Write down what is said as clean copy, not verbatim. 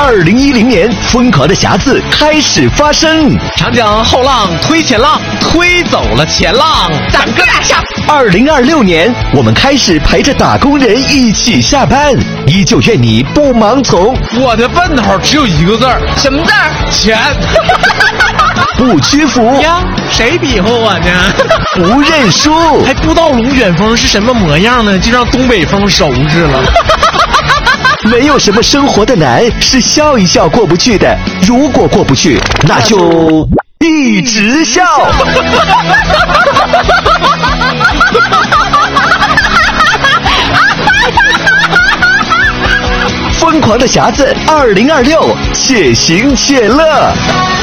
2010年，疯狂的匣子开始发生。 长江后浪推前浪，推走了前浪，咱哥俩上。 2026年，我们开始陪着打工人一起下班，依旧愿你不盲从。 我的奔头只有一个字儿， 什么字儿？ 钱。 不屈服呀，谁比划我呢？ 不认输， 还不知道龙卷风是什么模样呢，就让东北风收拾了。 没有什么生活的难是笑一笑过不去的，如果过不去，那就一直笑。疯狂的匣子2026，且行且乐。